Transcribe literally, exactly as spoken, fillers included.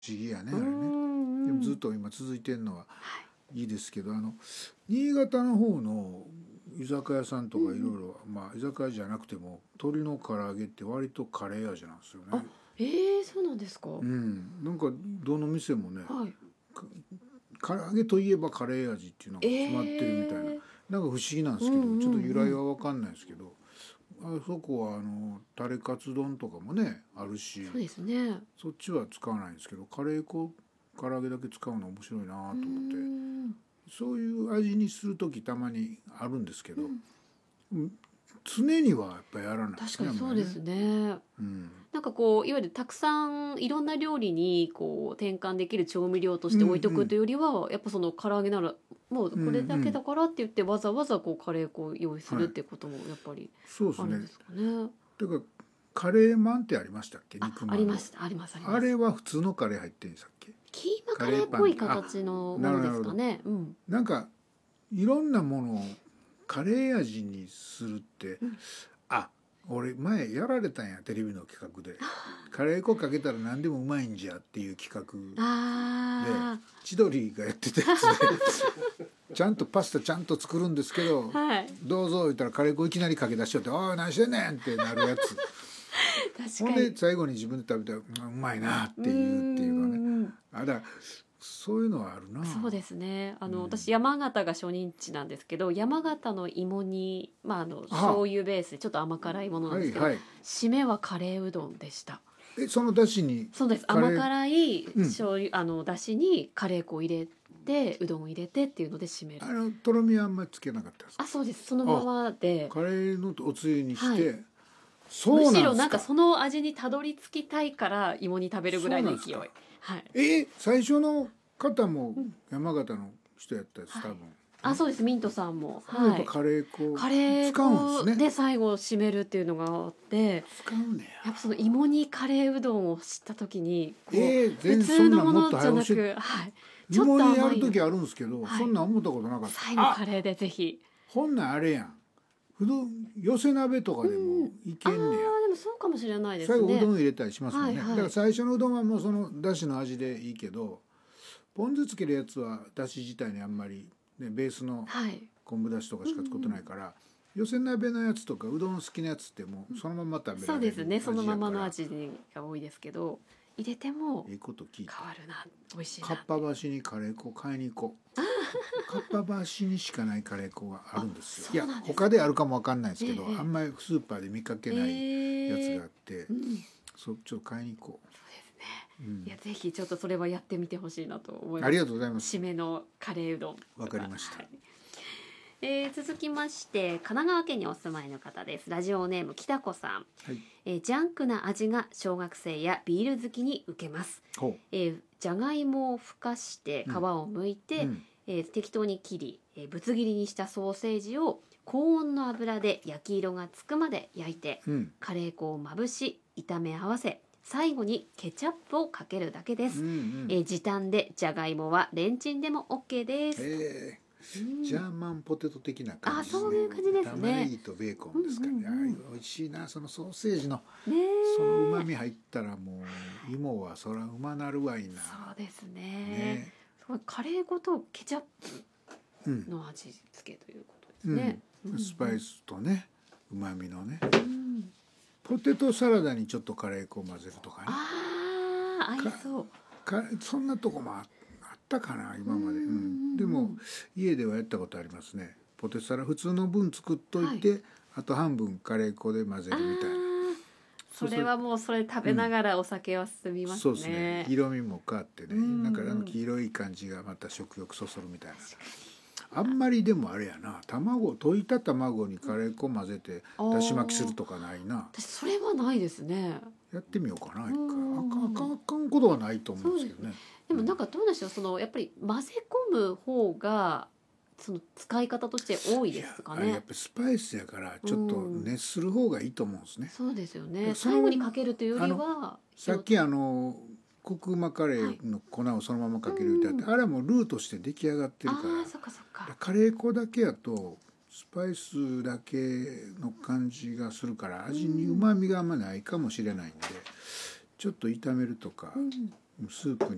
思議やねうあれね。 んでもずっと今続いてるのははいいいですけど、あの新潟の方の居酒屋さんとかいろいうんろ、まあ居酒屋じゃなくても鶏の唐揚げって割とカレー味なんですよあね。 えー、そうなんですか、 うんなんかどの店もね、 はい唐揚げといえばカレー味っていうのが決まってるみたいな、 えー、 なんか不思議なんですけど、 うんうんうんちょっと由来は分かんないですけど、あそこはあのタレカツ丼とかもねあるし、 そうですねそっちは使わないんですけど、カレー粉唐揚げだけ使うの面白いなとう思って、 んそういう味にする時たまにあるんですけど、 うんうん常にはやっぱりやらないですね。 確かにそうあんまりねですね。 うんなんかこういわゆるたくさんいろんな料理にこう転換できる調味料としうんて置いとうんくというよりは、やっぱその唐揚げならもうこれだけだからって言ってわざわざこうカレー粉を用意するっていうこともやっぱりそうですね。 あるんですかね。 てかカレーマンってありましたっけ？ あ、 肉まんのありましたありますあります。 あれは普通のカレー入ってるんでしたっけ？ キーマカレーっぽいカレーパン形のあものですかね。うん。 なんかいろんなものをカレー味にするって、 うんあ俺前やられたんやテレビの企画でカレー粉かけたら何でもうまいんじゃっていう企画であ千鳥がやってたやつでちゃんとパスタちゃんと作るんですけど、 あ、はい。 どうぞ言ったらカレー粉いきなりかけ出しちゃって「おい何してんねん!」ってなるやつほん確かに。 で最後に自分で食べたら「うんうまいな」っていうっていうのはね、 うんあだからそういうのはあるな。 そうですね。あの、 うん私山形が初任地なんですけど、山形の芋煮、まああのあ醤油ベースでちょっと甘辛いものなんですけど、 はいはい。 締めはカレーうどんでした。 えそのだしにそうです。 カレー甘辛いうん醤油、あのだしにカレー粉を入れて、うどんを入れてっていうので締めるあ。のとろみはあんまりつけなかったですか？ あ、そうです。そのままで。 カレーのおつゆにして、 はそうなんですか。 むしろなんかその味にたどり着きたいから芋に食べるぐらいの勢い。 そうなんではい。 え最初の方もうん山形の人やったやつ、 はい多分あ、そうです。ミントさんも。 それやっぱはい。 カレー粉カレー使うん粉ですね。 で最後締めるっていうのがあって、 使うねやっぱその芋煮カレーうどんを知った時にこう、 や。えー、全普然そんなんもっ通のものと早教えじゃなく、はい、ちょっ芋と甘いの煮やる時あるんですけど、 はいそんなん思ったことなかった。 最後あカレーでぜひ。 ほんなんあれやん。うどん寄せ鍋とかでもいけああーんねや。 でもそうかもしれないです最後うどんね。 入れたりしますもんね、 はいはいだから最初のうどんはもうそのだしの味でいいけど、ポン酢つけるやつはだし自体にあんまり、ね、ベースのはい。 昆布だしとかしか使ってないから、寄せ鍋のやつとかうどん好きなやつってもうそのまま食べられるそうですね。そのままの味やか味が多いですけど、入れてもらいいこと聞いた。 変わるな、美味しいな。 かっぱ橋にカレー粉買いに行こう。かっぱ橋にしかないカレー粉があるんですよ。いやあそうなんですね他であるかもわかんないですけど、 ええあんまりスーパーで見かけないやつがあって、 えーうん、 そちょっと買いに行こそうですね。 う、うんいやぜひちょっとそれはやってみてほしいなと思います。 ありがとうございます。 締めのカレーうどんとわかりましたはいえー続きまして神奈川県にお住まいの方です。ラジオネーム北子さん、 はいえージャンクな味が小学生やビール好きに受けます。 ほえーじゃがいもをふかして皮を剥いて、 う、うんえー適当に切り、えーぶつ切りにしたソーセージを高温の油で焼き色がつくまで焼いて、 うんカレー粉をまぶし炒め合わせ、最後にケチャップをかけるだけです。 うんうんえー時短でじゃがいもはレンチンでも OK です。 えうんー、ジャーマンポテト的な感じですね。 あそういう感じですね玉ねぎとベーコンですかね、 うんうんうんあー美味しいなそのソーセージのねえその旨味入ったらもう芋はそらうまなるわいな。 そうですねねすごいカレー粉とケチャッうんプの味付けということですね、 うん、スパイスとねうまみのねうんポテトサラダにちょっとカレー粉を混ぜるとかねああ合いそうかそんなとこもああったかな今まで、 ううんん、でも家ではやったことありますね。ポテトサラダ普通の分作っといて、あと半分カレー粉で混ぜるみたいな。 あーそれはもうそれ食べながらお酒は進みますね、 そうですね色味も変わってね、 うんなんかあの黄色い感じがまた食欲そそるみたいな。あんまりでもあれやな卵溶いた卵にカレー粉混ぜてだし巻きするとかないな。 私それはないですね。 やってみようかな一回。 うんあかんあかんあかんことはないと思うんですけどね。 でもなんかどうでしょう、そのやっぱり混ぜ込む方がその使い方として多いですかね。 いやあれやっぱスパイスやからちょっと熱する方がいいと思うんですね。 そうですよね。 その最後にかけるというよりはさっきあのコクうまカレーの粉をそのままかけるってあって、あれはもうルーとして出来上がってるかああそっかそっか。 らカレー粉だけやとスパイスだけの感じがするから味にうまみがあんまないかもしれないんで、ちょっと炒めるとかうんスープに